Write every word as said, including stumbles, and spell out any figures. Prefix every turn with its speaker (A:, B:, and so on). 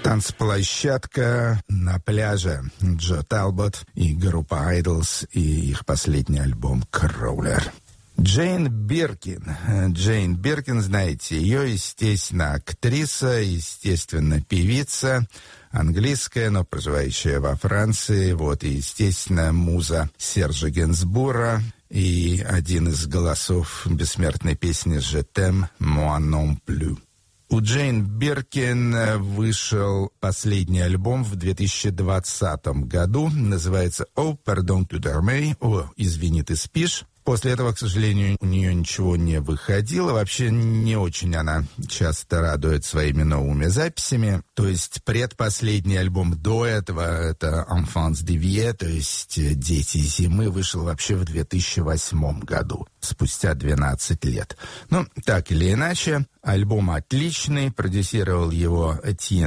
A: Танцплощадка на пляже. Джо Талбот и группа Idols и их последний альбом «Crawler». Джейн Биркин. Джейн Биркин, знаете ее, естественно, актриса, естественно, певица, английская, но проживающая во Франции. Вот, и, естественно, муза Сержа Генсбура и один из голосов бессмертной песни «Je t'aime, moi non plus». У Джейн Биркин вышел последний альбом в две тысячи двадцатом году. Называется «Oh, pardon tu dormais», «О, извини, ты спишь». После этого, к сожалению, у нее ничего не выходило. Вообще не очень она часто радует своими новыми записями. То есть предпоследний альбом до этого, это «Enfants d'hiver», то есть «Дети зимы», вышел вообще в две тысячи восьмом году, спустя двенадцать лет. Ну, так или иначе, альбом отличный, продюсировал его Этьен